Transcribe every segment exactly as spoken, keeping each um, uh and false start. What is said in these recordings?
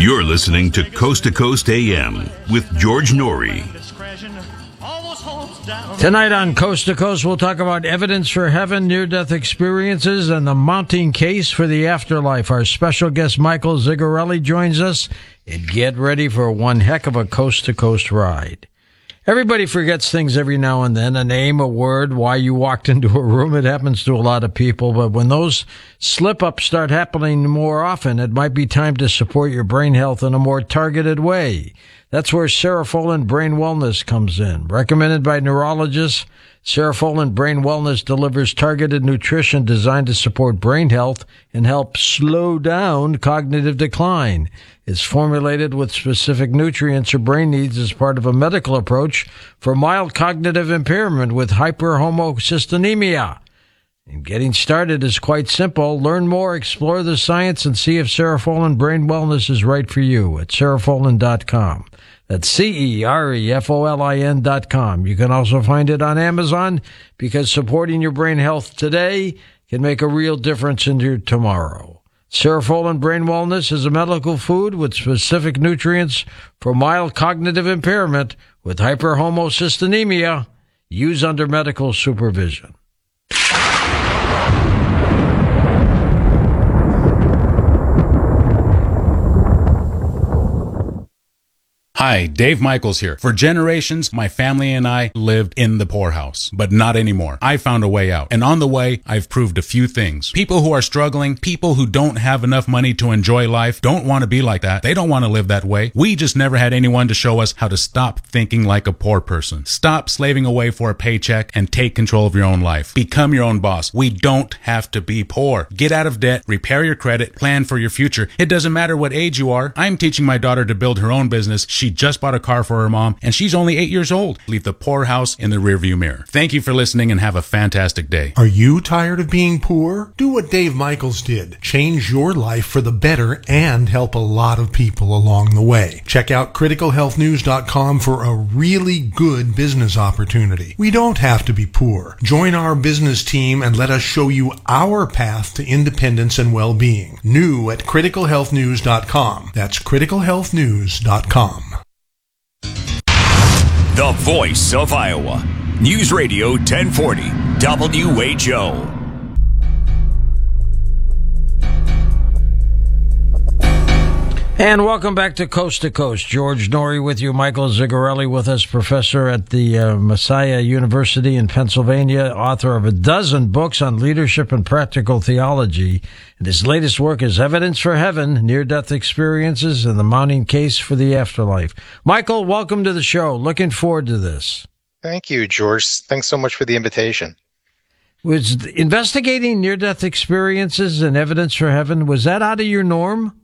You're listening to Coast to Coast A M with George Norrie. Tonight on Coast to Coast, we'll talk about evidence for heaven, near-death experiences, and the mounting case for the afterlife. Our special guest, Michael Zigarelli, joins us. And get ready for one heck of a Coast to Coast ride. Everybody forgets things every now and then, a name, a word, why you walked into a room. It happens to a lot of people, but when those slip-ups start happening more often, it might be time to support your brain health in a more targeted way. That's where Serofolin Brain Wellness comes in. Recommended by neurologists, Serofolin Brain Wellness delivers targeted nutrition designed to support brain health and help slow down cognitive decline. It's formulated with specific nutrients your brain needs as part of a medical approach for mild cognitive impairment with hyperhomocystinemia. And getting started is quite simple. Learn more, explore the science, and see if Serofolin Brain Wellness is right for you at serofolin dot com. That's C E R E F O L I N dot com. You can also find it on Amazon because supporting your brain health today can make a real difference in your tomorrow. Serofolin Brain Wellness is a medical food with specific nutrients for mild cognitive impairment with hyperhomocystinemia. Use under medical supervision. Hi, Dave Michaels here. For generations, my family and I lived in the poorhouse, but not anymore. I found a way out. And on the way, I've proved a few things. People who are struggling, people who don't have enough money to enjoy life, don't want to be like that. They don't want to live that way. We just never had anyone to show us how to stop thinking like a poor person. Stop slaving away for a paycheck and take control of your own life. Become your own boss. We don't have to be poor. Get out of debt, repair your credit, plan for your future. It doesn't matter what age you are. I'm teaching my daughter to build her own business. She just bought a car for her mom, and she's only eight years old. Leave the poorhouse in the rearview mirror. Thank you for listening, and have a fantastic day. Are you tired of being poor? Do what Dave Michaels did. Change your life for the better and help a lot of people along the way. Check out critical health news dot com for a really good business opportunity. We don't have to be poor. Join our business team and let us show you our path to independence and well-being. New at critical health news dot com. That's critical health news dot com. The voice of Iowa. News Radio ten forty W H O. And welcome back to Coast to Coast. George Norrie with you. Michael Zigarelli with us, professor at the uh, Messiah University in Pennsylvania, author of a dozen books on leadership and practical theology. And his latest work is Evidence for Heaven, Near-Death Experiences, and the Mounting Case for the Afterlife. Michael, welcome to the show. Looking forward to this. Thank you, George. Thanks so much for the invitation. Was investigating near-death experiences and evidence for heaven, was that out of your norm?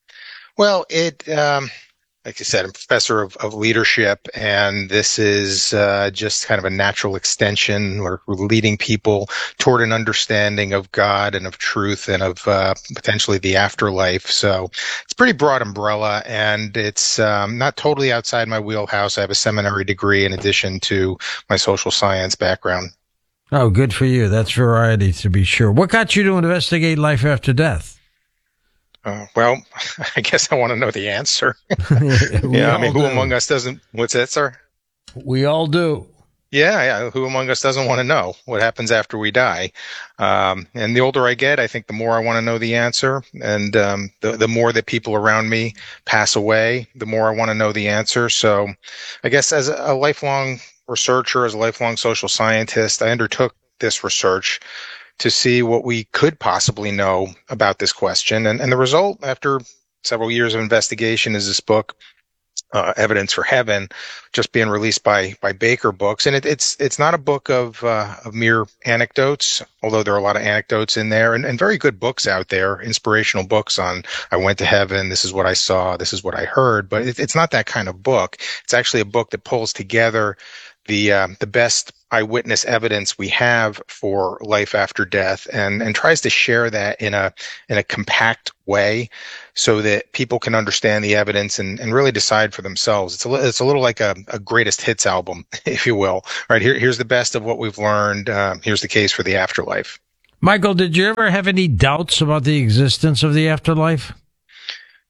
Well, it, um, like I said, I'm a professor of, of leadership, and this is uh, just kind of a natural extension. We're, we're leading people toward an understanding of God and of truth and of uh, potentially the afterlife. So it's a pretty broad umbrella, and it's um, not totally outside my wheelhouse. I have a seminary degree in addition to my social science background. Oh, good for you. That's variety, to be sure. What got you to investigate life after death? Uh, well, I guess I want to know the answer. Yeah, I mean, who do. among us doesn't? What's that, sir? We all do. Yeah, yeah. Who among us doesn't want to know what happens after we die? Um, and the older I get, I think the more I want to know the answer. And um, the, the more that people around me pass away, the more I want to know the answer. So I guess as a lifelong researcher, as a lifelong social scientist, I undertook this research to see what we could possibly know about this question. And, and the result, after several years of investigation, is this book, uh, Evidence for Heaven, just being released by by Baker Books. And it, it's it's not a book of uh, of mere anecdotes, although there are a lot of anecdotes in there, and, and very good books out there, inspirational books on I went to heaven, this is what I saw, this is what I heard. But it, it's not that kind of book. It's actually a book that pulls together the uh, the best eyewitness evidence we have for life after death, and and tries to share that in a in a compact way, so that people can understand the evidence and, and really decide for themselves. It's a it's a little like a, a greatest hits album, if you will. All right, here here's the best of what we've learned. Um, here's the case for the afterlife. Michael, did you ever have any doubts about the existence of the afterlife?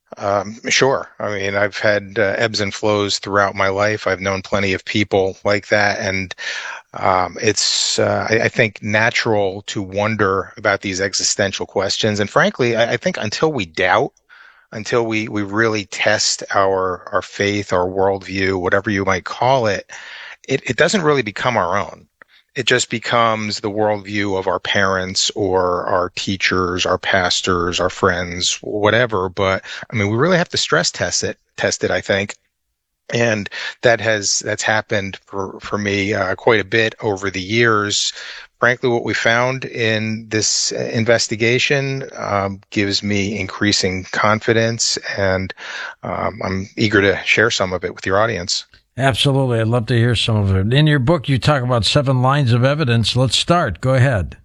Um, sure. I mean, I've had uh, ebbs and flows throughout my life. I've known plenty of people like that. And um, it's, uh, I, I think, natural to wonder about these existential questions. And frankly, I, I think until we doubt, until we, we really test our, our faith, our worldview, whatever you might call it, it, it doesn't really become our own. It just becomes the worldview of our parents or our teachers, our pastors, our friends, whatever. But I mean, we really have to stress test it, test it, I think. And that has, that's happened for, for me uh, quite a bit over the years. Frankly, what we found in this investigation um, gives me increasing confidence, and um, I'm eager to share some of it with your audience. Absolutely. I'd love to hear some of it. In your book, you talk about seven lines of evidence. Let's start. Go ahead.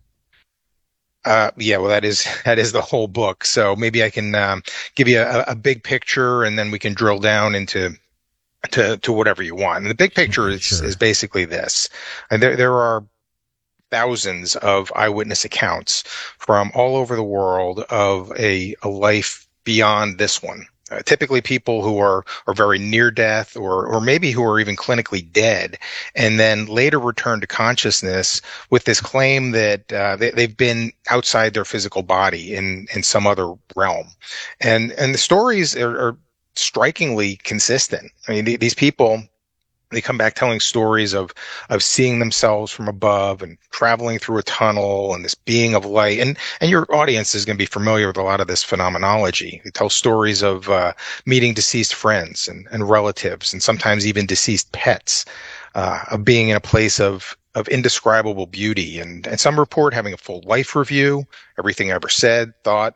Uh, yeah, well, that is, that is the whole book. So maybe I can um, give you a, a big picture, and then we can drill down into to, to whatever you want. And the big picture is, sure. is basically this. And there, there are thousands of eyewitness accounts from all over the world of a, a life beyond this one. Uh, typically people who are, are very near death, or, or maybe who are even clinically dead, and then later return to consciousness with this claim that uh, they, they've been outside their physical body in, in some other realm. And, and the stories are, are strikingly consistent. I mean, th- these people, they come back telling stories of, of seeing themselves from above and traveling through a tunnel and this being of light. And, and your audience is going to be familiar with a lot of this phenomenology. They tell stories of, uh, meeting deceased friends and, and relatives, and sometimes even deceased pets, uh, of being in a place of, of indescribable beauty. And, and some report having a full life review. Everything I ever said, thought,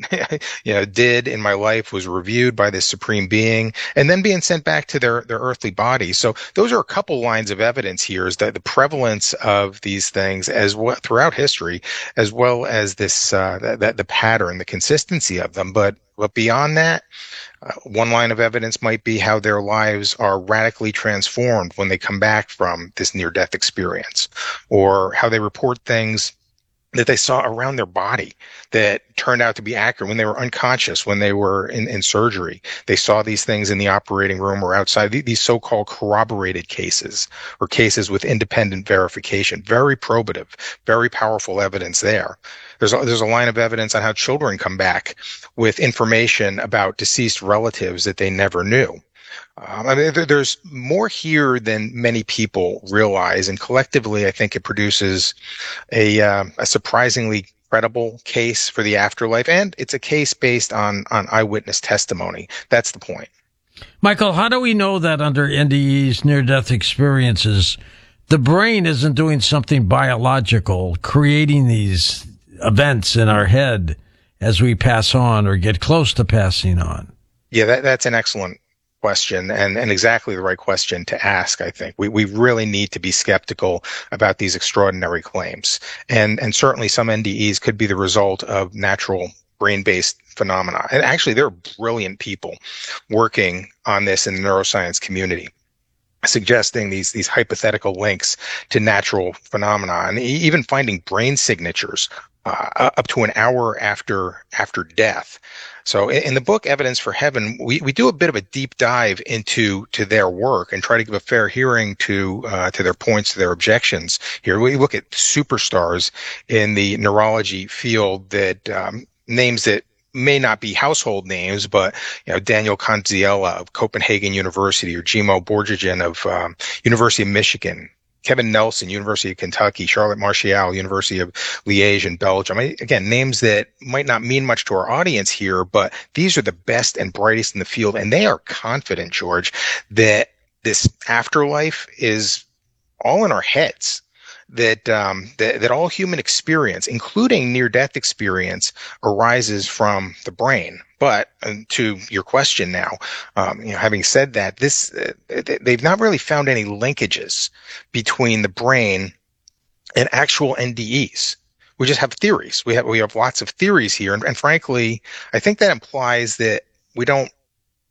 you know, did in my life was reviewed by this supreme being, and then being sent back to their, their earthly body. So those are a couple lines of evidence here, is that the prevalence of these things as well throughout history, as well as this, uh, that, that the pattern, the consistency of them. But, but beyond that, uh, one line of evidence might be how their lives are radically transformed when they come back from this near-death experience, or how they report things that they saw around their body that turned out to be accurate when they were unconscious, when they were in, in surgery. They saw these things in the operating room or outside, these so-called corroborated cases, or cases with independent verification. Very probative, very powerful evidence there. There's a, there's a line of evidence on how children come back with information about deceased relatives that they never knew. Um, I mean, there, there's more here than many people realize, and collectively, I think it produces a, uh, a surprisingly credible case for the afterlife, and it's a case based on on eyewitness testimony. That's the point. Michael, how do we know that under N D Es, near-death experiences, the brain isn't doing something biological, creating these events in our head as we pass on or get close to passing on? Yeah, that, that's an excellent question, and, and exactly the right question to ask, I think. We we really need to be skeptical about these extraordinary claims. And and certainly some N D Es could be the result of natural brain-based phenomena. And actually, there are brilliant people working on this in the neuroscience community, suggesting these these hypothetical links to natural phenomena, and even finding brain signatures uh, up to an hour after after death. So in the book, Evidence for Heaven, we, we do a bit of a deep dive into to their work and try to give a fair hearing to uh, to their points, to their objections here. We look at superstars in the neurology field, that um, names that may not be household names, but you know, Daniel Kanziela of Copenhagen University, or Jimo Borjagian of um, University of Michigan, Kevin Nelson, University of Kentucky, Charlotte Martial, University of Liège in Belgium. I, again, names that might not mean much to our audience here, but these are the best and brightest in the field, and they are confident, George, that this afterlife is all in our heads. That, um, that, that all human experience, including near-death experience, arises from the brain. But uh, to your question now, um, you know, having said that, this, uh, they've not really found any linkages between the brain and actual N D Es. We just have theories. We have, we have lots of theories here. And, and frankly, I think that implies that we don't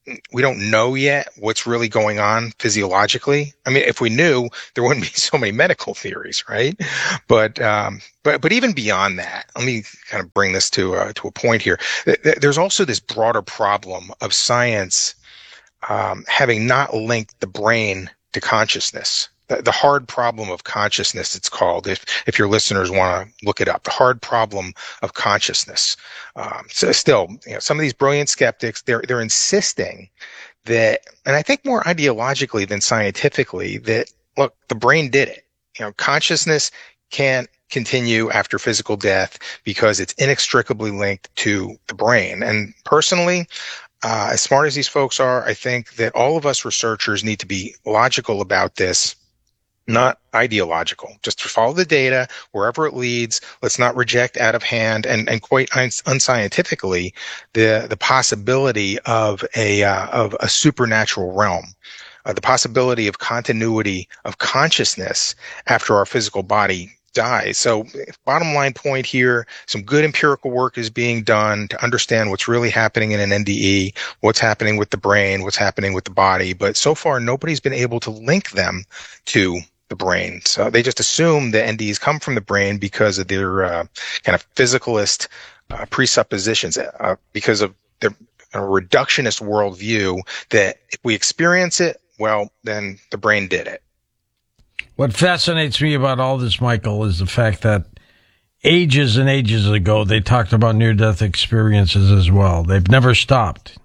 we don't know yet what's really going on physiologically. I mean, if we knew, there wouldn't be so many medical theories, right? But um, but but even beyond that, let me kind of bring this to uh, to a point here. There's also this broader problem of science um, having not linked the brain to consciousness. The, the hard problem of consciousness, it's called, if if your listeners want to look it up, the hard problem of consciousness. Um, so still, you know, some of these brilliant skeptics, they're they're insisting that, and I think more ideologically than scientifically, that, look, the brain did it. You know, consciousness can't continue after physical death because it's inextricably linked to the brain. And personally, uh, as smart as these folks are, I think that all of us researchers need to be logical about this, not ideological. Just to follow the data wherever it leads. Let's not reject out of hand and, and quite unscientifically the the possibility of a uh, of a supernatural realm, uh, the possibility of continuity of consciousness after our physical body dies. So, bottom line point here: some good empirical work is being done to understand what's really happening in an N D E, what's happening with the brain, what's happening with the body. But so far, nobody's been able to link them to the brain. So they just assume that N D Es come from the brain because of their uh, kind of physicalist uh, presuppositions, uh, because of their uh, reductionist worldview that if we experience it, well, then the brain did it. What fascinates me about all this, Michael, is the fact that ages and ages ago, they talked about near-death experiences as well. They've never stopped.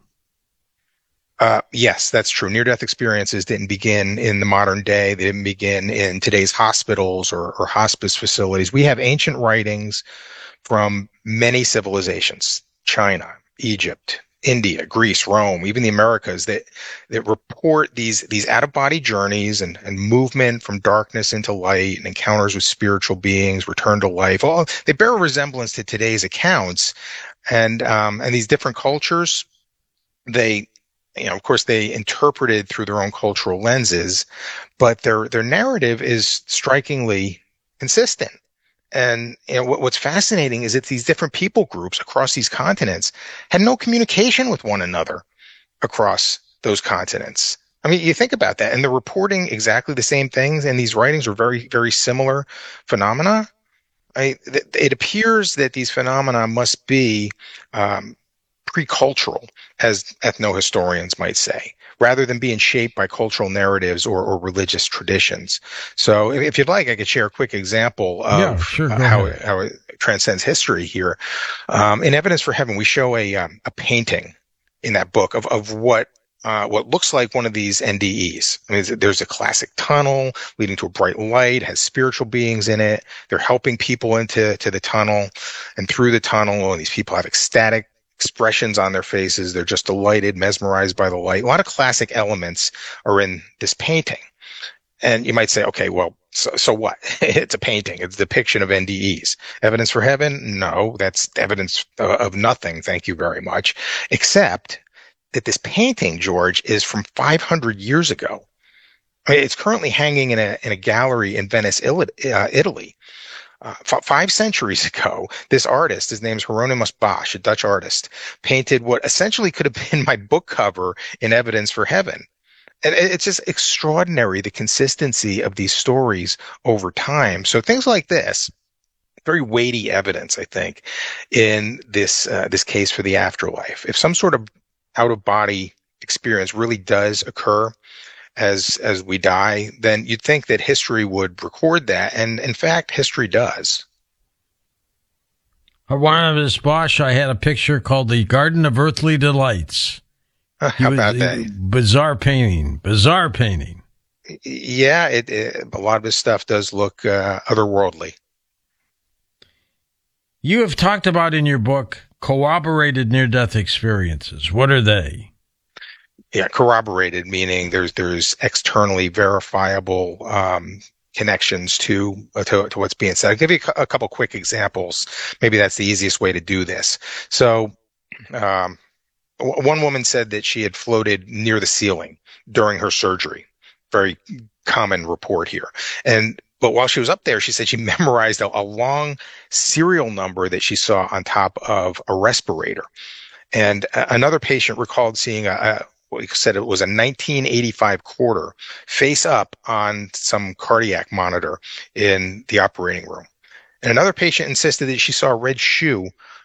Uh, yes, that's true. Near-death experiences didn't begin in the modern day. They didn't begin in today's hospitals or, or hospice facilities. We have ancient writings from many civilizations: China, Egypt, India, Greece, Rome, even the Americas, that that report these these out-of-body journeys and, and movement from darkness into light and encounters with spiritual beings, return to life. All they bear a resemblance to today's accounts, and um, and these different cultures, they. You know, of course, they interpreted through their own cultural lenses, but their their narrative is strikingly consistent. And you know, what, what's fascinating is that these different people groups across these continents had no communication with one another across those continents. I mean, you think about that, and they're reporting exactly the same things, and these writings are very, very similar phenomena. I, it appears that these phenomena must be um, pre-cultural, as ethnohistorians might say, rather than being shaped by cultural narratives or, or religious traditions. So if you'd like, I could share a quick example of yeah, sure, uh, how, it, how it transcends history here. Um, in Evidence for Heaven, we show a, um, a painting in that book of, of what Uh, what looks like one of these N D Es. I mean, there's a classic tunnel leading to a bright light, has spiritual beings in it. They're helping people into to the tunnel and through the tunnel, and these people have ecstatic expressions on their faces. They're just delighted, mesmerized by the light. A lot of classic elements are in this painting. And you might say, okay, well, so, so what? It's a painting. It's a depiction of N D Es. Evidence for Heaven? No, that's evidence of nothing. Thank you very much. Except that this painting, George, is from five hundred years ago. I mean, it's currently hanging in a in a gallery in Venice, Italy. Uh, f- five centuries ago, this artist, his name is Hieronymus Bosch, a Dutch artist, painted what essentially could have been my book cover in Evidence for Heaven. And it's just extraordinary, the consistency of these stories over time. So things like this, very weighty evidence, I think, in this uh, this case for the afterlife. If some sort of out-of-body experience really does occur as as we die, then you'd think that history would record that, and in fact, history does. Hieronymus Bosch, I had a picture called The Garden of Earthly Delights. How was, about that? Bizarre painting, bizarre painting. Yeah, it, it, a lot of his stuff does look uh, otherworldly. You have talked about in your book corroborated near-death experiences. What are they? Yeah, corroborated, meaning there's there's externally verifiable um, connections to, uh, to to what's being said. I'll give you a couple quick examples. Maybe that's the easiest way to do this. So, um, w- one woman said that she had floated near the ceiling during her surgery. Very common report here. And But while she was up there, she said she memorized a, a long serial number that she saw on top of a respirator. And a, another patient recalled seeing a, a what he said it was a nineteen eighty-five quarter, face up on some cardiac monitor in the operating room. And another patient insisted that she saw a red shoe